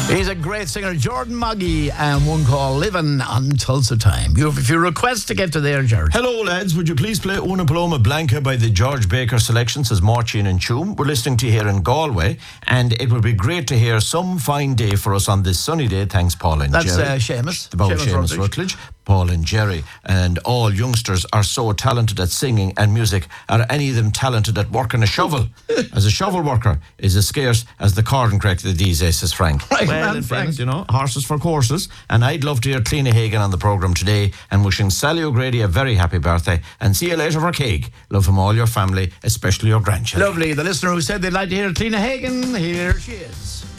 He's a great singer, Jordan Moggy, and one called Living on Tulsa Time. You have a few requests to get to there, Jared. Hello, lads. Would you please play Una Paloma Blanca by the George Baker selection, says Marcin and Choom. We're listening to you here in Galway, and it would be great to hear Some Fine Day for us on this sunny day. Thanks, Paul and Jerry. That's Seamus. About Seamus Rutledge. Paul and Jerry, and all youngsters are so talented at singing and music. Are any of them talented at working a shovel? As a shovel worker is as scarce as the corn crack these days, says Frank. Right, well, man, in Frank. fairness, you know, horses for courses. And I'd love to hear Cliona Hagan on the programme today, and wishing Sally O'Grady a very happy birthday, and see you later for cake. Love from all your family, especially your grandchildren. Lovely. The listener who said they'd like to hear Cliona Hagan, here she is.